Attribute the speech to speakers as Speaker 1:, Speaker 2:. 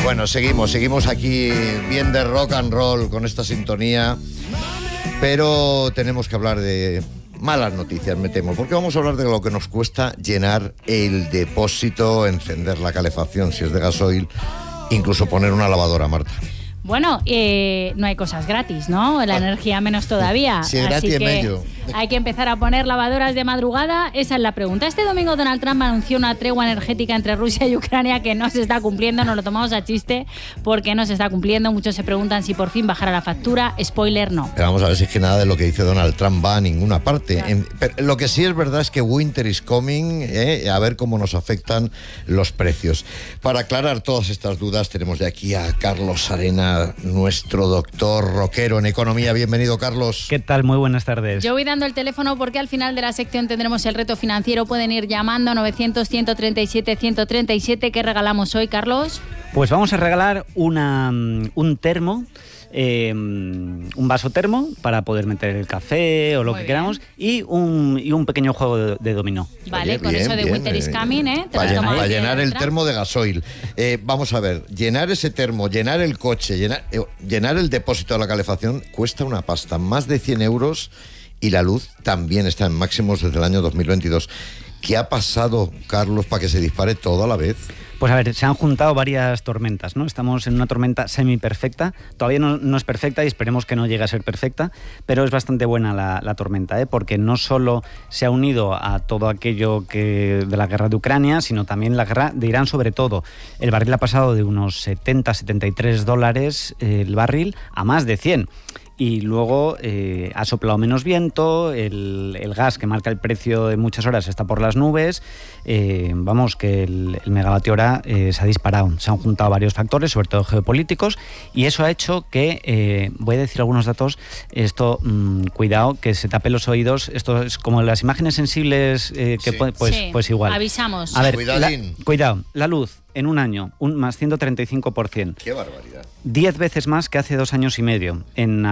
Speaker 1: Bueno, seguimos aquí bien de rock and roll con esta sintonía, pero tenemos que hablar de malas noticias, me temo, porque vamos a hablar de lo que nos cuesta llenar el depósito, encender la calefacción si es de gasoil, incluso poner una lavadora, Marta.
Speaker 2: Bueno, no hay cosas gratis, ¿no? La energía menos todavía.
Speaker 1: Sí, gratis
Speaker 2: así que
Speaker 1: medio.
Speaker 2: hay que empezar a poner lavadoras de madrugada. Esa es la pregunta. Este domingo Donald Trump anunció una tregua energética entre Rusia y Ucrania que no se está cumpliendo. Nos lo tomamos a chiste porque no se está cumpliendo. Muchos se preguntan si por fin bajará la factura. Spoiler, no.
Speaker 1: Pero vamos a ver si es que nada de lo que dice Donald Trump va a ninguna parte.
Speaker 2: Claro.
Speaker 1: Pero lo que sí es verdad es que winter is coming, a ver cómo nos afectan los precios. Para aclarar todas estas dudas tenemos de aquí a Carlos Arena, nuestro doctor rockero en economía. Bienvenido, Carlos.
Speaker 3: ¿Qué tal? Muy buenas tardes.
Speaker 2: Yo voy dando el teléfono porque al final de la sección tendremos el reto financiero. Pueden ir llamando a 900-137-137. ¿Qué regalamos hoy, Carlos?
Speaker 3: Pues vamos a regalar un termo, un vaso termo para poder meter el café o lo que queramos y un pequeño juego de dominó.
Speaker 2: Vale,
Speaker 1: Oye,
Speaker 2: con
Speaker 1: bien,
Speaker 2: eso de
Speaker 1: bien,
Speaker 2: winter is coming,
Speaker 1: Para llenar el termo de gasoil. Vamos a ver, llenar ese termo, llenar el coche, llenar el depósito de la calefacción cuesta una pasta, más de 100 euros, y la luz también está en máximos desde el año 2022. ¿Qué ha pasado, Carlos, para que se dispare todo a la vez?
Speaker 3: Pues a ver, se han juntado varias tormentas, ¿no? Estamos en una tormenta semi-perfecta, todavía no es perfecta y esperemos que no llegue a ser perfecta, pero es bastante buena la tormenta, porque no solo se ha unido a todo aquello de la guerra de Ucrania, sino también la guerra de Irán sobre todo. El barril ha pasado de unos $70-73 el barril a más de 100. Y luego ha soplado menos viento, el gas que marca el precio en muchas horas está por las nubes, vamos, que el megavatio hora se ha disparado. Se han juntado varios factores, sobre todo geopolíticos, y eso ha hecho que, voy a decir algunos datos, esto, cuidado, que se tape los oídos, esto es como las imágenes sensibles, pues igual.
Speaker 2: Avisamos.
Speaker 3: A ver,
Speaker 1: Cuidado,
Speaker 3: la luz en un año, más 135%.
Speaker 1: ¡Qué barbaridad!
Speaker 3: 10 veces más que hace 2 años y medio. En